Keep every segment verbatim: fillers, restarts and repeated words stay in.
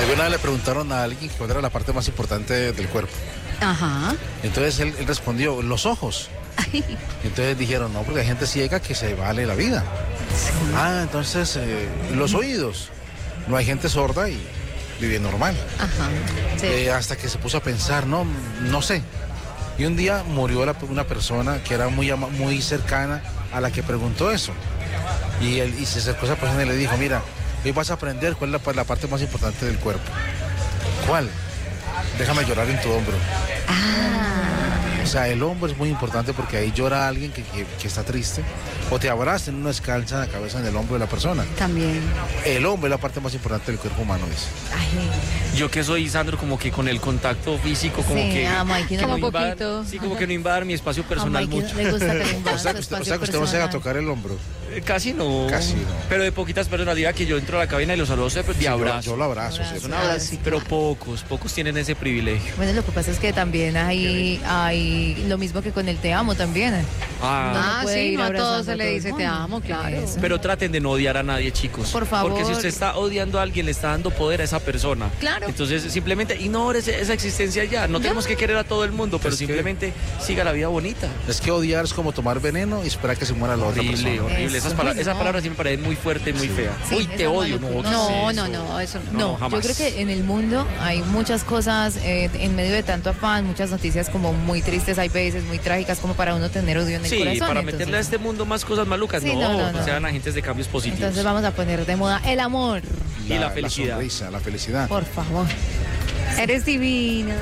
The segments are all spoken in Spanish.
Alguna vez le preguntaron a alguien cuál era la parte más importante del cuerpo. Ajá. Entonces él, él respondió, los ojos. Entonces dijeron, no, porque hay gente ciega que se vale la vida. Sí. Ah, entonces eh, los oídos. No hay gente sorda y vive normal. Ajá. Sí. Eh, hasta que se puso a pensar, no, no sé. Y un día murió la, una persona que era muy, muy cercana a la que preguntó eso. Y, él, y se acercó a esa persona y le dijo, mira, hoy vas a aprender cuál es la, la parte más importante del cuerpo. ¿Cuál? Déjame llorar en tu hombro. Ah. O sea, el hombro es muy importante porque ahí llora alguien que, que, que está triste. O te abrazan una descalza en la cabeza, en el hombro de la persona. También. El hombro es la parte más importante del cuerpo humano, dice. Ay. Yo que soy, Sandro, como que con el contacto físico, como sí, que... a Mikey no como un poquito. Sí, como que no invadan mi espacio personal mucho. Le gusta que o sea, que usted, o sea que usted no se va a tocar el hombro. Eh, casi no. Casi no. Pero de poquitas personas, diga que yo entro a la cabina y los saludo de sí, abrazo. Yo, yo lo abrazo. abrazo Sí, un abrazo, sí, pero pocos, pocos tienen ese privilegio. Bueno, lo que pasa es que también hay, hay lo mismo que con el te amo también. Ah, no ah sí, no a todos se le todo dice te amo, claro. Eso. Pero traten de no odiar a nadie, chicos. Por favor. Porque si usted está odiando a alguien, le está dando poder a esa persona. Claro. Entonces, simplemente ignore ese, esa existencia ya. No ya. tenemos que querer a todo el mundo, pero es simplemente que... siga la vida bonita. Es que odiar es como tomar veneno y esperar que se muera la otra horrible, persona. Horrible, Esas, palabras, no. esas palabras sí me parecen muy fuertes, muy sí. feas. Sí, Uy, te odio. No, no, no, es no, eso? no, eso no. No, No, yo creo que en el mundo hay muchas cosas, eh, en medio de tanto afán, muchas noticias como muy tristes, hay veces muy trágicas, como para uno tener odio en el sí, corazón. Sí, para entonces... meterle a este mundo más cosas malucas. Sí, no, no, no, no, no. sean agentes de cambios positivos. Entonces vamos a poner de moda el amor. Y la felicidad. La sonrisa, la felicidad. Por favor. Eres divina.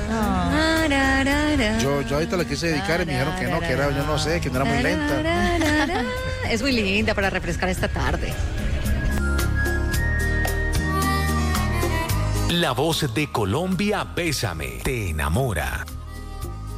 Oh. Yo, yo ahorita la quise dedicar y me dijeron que no, que era, yo no sé, que no era muy lenta. Es muy linda para refrescar esta tarde. La voz de Colombia, Bésame, te enamora.